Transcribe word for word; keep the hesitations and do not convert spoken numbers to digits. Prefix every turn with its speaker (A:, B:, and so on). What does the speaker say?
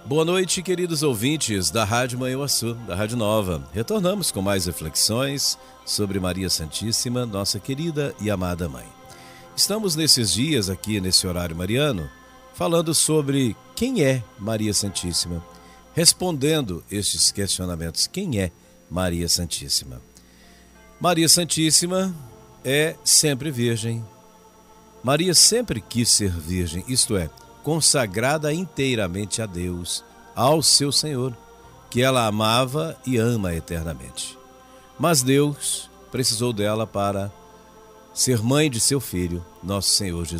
A: Boa noite, queridos ouvintes da Rádio Manhuaçu, da Rádio Nova. Retornamos com mais reflexões sobre Maria Santíssima, nossa querida e amada Mãe. Estamos nesses dias aqui, nesse horário mariano, falando sobre quem é Maria Santíssima, respondendo estes questionamentos. Quem é Maria Santíssima? Maria Santíssima é sempre virgem. Maria sempre quis ser virgem, isto é, consagrada inteiramente a Deus, ao seu Senhor, que ela amava e ama eternamente. Mas Deus precisou dela para ser mãe de seu Filho, nosso Senhor Jesus.